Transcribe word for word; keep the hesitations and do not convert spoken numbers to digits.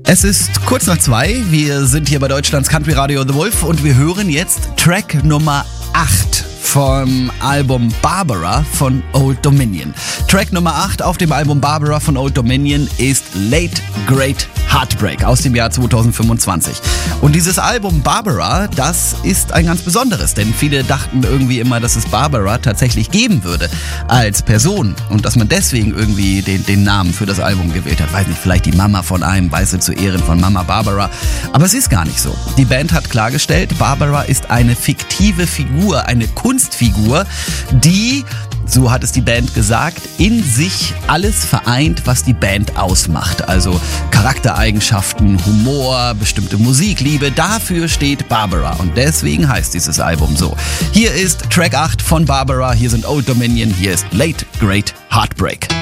Es ist kurz nach zwei, wir sind hier bei Deutschlands Country Radio The Wolf und wir hören jetzt Track Nummer acht vom Album Barbara von Old Dominion. Track Nummer acht auf dem Album Barbara von Old Dominion ist Late Great Heartbreak aus dem Jahr zweitausendfünfundzwanzig. Und dieses Album Barbara, das ist ein ganz besonderes, denn viele dachten irgendwie immer, dass es Barbara tatsächlich geben würde als Person und dass man deswegen irgendwie den, den Namen für das Album gewählt hat. Weiß nicht, vielleicht die Mama von einem, weißt du, zu Ehren von Mama Barbara. Aber es ist gar nicht so. Die Band hat klargestellt, Barbara ist eine fiktive Figur, eine Kunstfigur, die, so hat es die Band gesagt, in sich alles vereint, was die Band ausmacht. Also Charaktereigenschaften, Humor, bestimmte Musikliebe, dafür steht Barbara. Und deswegen heißt dieses Album so. Hier ist Track acht von Barbara, hier sind Old Dominion, hier ist Late Great Heartbreak.